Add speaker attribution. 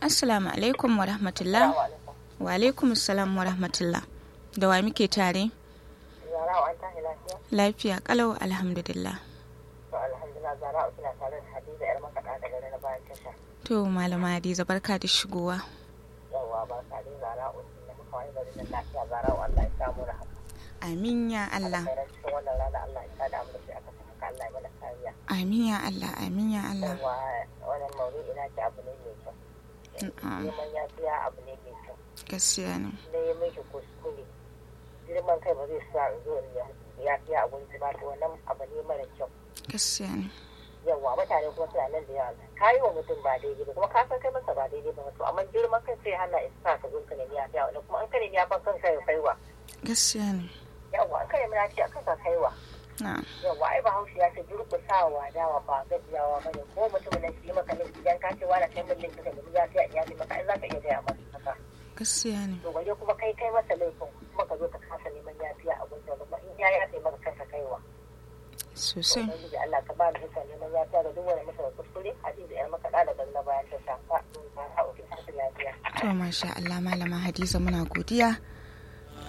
Speaker 1: Assalamu alaikum wa rahmatullah. Wa alaikum assalam wa rahmatullah. Da wa muke tare?
Speaker 2: Zara'u an tashi lafiya?
Speaker 1: Lafiya kalau alhamdulillah.
Speaker 2: To alhamdulillah Zara'u kina tare da Hadiza yar makaɗa daga nan bayan tasha.
Speaker 1: To malama Hadiza barka da shigowa.
Speaker 2: Yawwa barka da Zara'u da muka wani garin nan lafiya Zara'u Allah ya samu rahama.
Speaker 1: Amin ya Allah.
Speaker 2: Cikin wannan rana Allah ya sada mu da shi aka saka Allah ya mana kariya.
Speaker 1: Amin ya Allah, amin ya Allah.
Speaker 2: Yawwa wannan maudu'i na ce abu ne mai kyau. Neman yafiya abu ne mai kyau.
Speaker 1: Gaskiya ne.
Speaker 2: Ne ya miki kuskure. Girman kai ba zai sa zo yafiya a gurin ba to wannan abu ne mara kyau.
Speaker 1: Gaskiya ne.
Speaker 2: Yawwa mutane kuma suna nan da yawa ka yi wa mutum ba daidai ba kuma ka san kai masa ba daidai ba to amma girman kai sai hana isa ka zo ka nemi yafiya wani kuma an ka nemi yafiya kanka ya kaiwa.
Speaker 1: Gaskiya ne.
Speaker 2: Yawwa an ka nemi yafiya kanka kaiwa. Yawwa ai bahaushe ya ce durƙusawa dawa ba gajiyawa bane ko mutum nan shi maka ne idan ka ce wani kai min laifin ka nemi yafiya in yafi maka ai za ka iya gaya masa haka.
Speaker 1: Gaskiya ne.
Speaker 2: To waje kuma kai masa laifin kuma ka zo ka kasa neman yafiya a gurin kuma in ya yafe maka kanka kaiwa.
Speaker 1: Sosai.
Speaker 2: Ubangiji Allah ka ba da duka neman yafiya ga duk wani masa kuskure Hadiza yar makaɗa da bayan ta shafa in ba a ofisar lafiya.
Speaker 1: To masha Allah malama Hadiza muna godiya